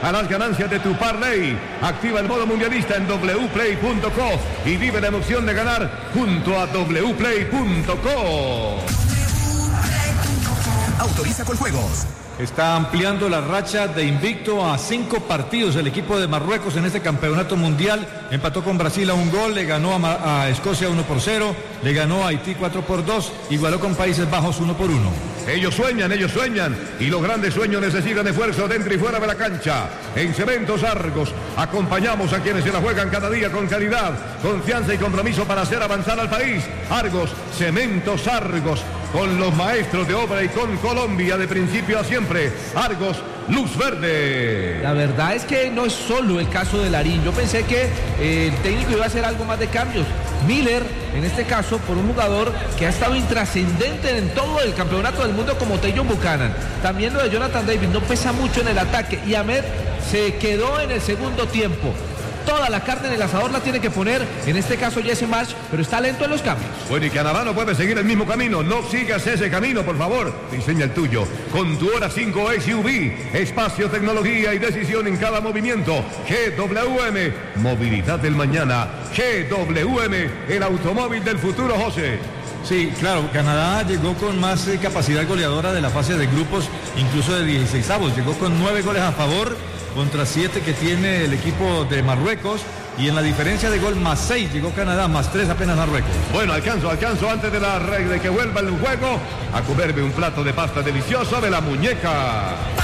a las ganancias de tu parlay. Activa el modo mundialista en wplay.co y vive la emoción de ganar junto a wplay.co. Autoriza con juegos. Está ampliando la racha de invicto a 5 partidos el equipo de Marruecos en este campeonato mundial. Empató con Brasil a 1 gol, le ganó a Escocia 1-0, le ganó a Haití 4-2, igualó con Países Bajos 1-1. Ellos sueñan, y los grandes sueños necesitan esfuerzo dentro y fuera de la cancha. En Cementos Argos acompañamos a quienes se la juegan cada día con calidad, confianza y compromiso para hacer avanzar al país. Argos, Cementos Argos, con los maestros de obra y con Colombia de principio a siempre. Argos, luz verde. La verdad es que no es solo el caso de Larín. Yo pensé que el técnico iba a hacer algo más de cambios. Miller, en este caso, por un jugador que ha estado intrascendente en todo el campeonato del mundo como Tajon Buchanan. También lo de Jonathan David no pesa mucho en el ataque. Y Ahmed se quedó en el segundo tiempo. Toda la carne en el asador la tiene que poner, en este caso Jesse Marsch, pero está lento en los cambios. Bueno, y Canadá no puede seguir el mismo camino. No sigas ese camino, por favor. Diseña el tuyo. Con tu Hora 5 SUV. Espacio, tecnología y decisión en cada movimiento. GWM. Movilidad del mañana. GWM. El automóvil del futuro, José. Sí, claro, Canadá llegó con más capacidad goleadora de la fase de grupos, incluso de 16avos. Llegó con 9 goles a favor contra 7 que tiene el equipo de Marruecos. Y en la diferencia de gol más 6 llegó Canadá, más 3 apenas Marruecos. Bueno, alcanzo antes de que vuelva el juego a comerme un plato de pasta delicioso de La Muñeca.